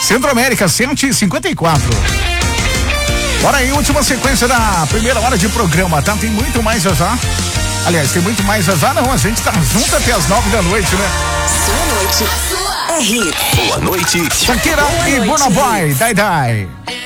Centro-América, 154. Bora aí, última sequência da primeira hora de programa, tá? Tem muito mais já. Aliás, tem muito mais já, não. A gente tá junto até as 9 da noite, né? Sua noite. Sua é hit. Boa noite. Shakira e Burna Boy, Die Die.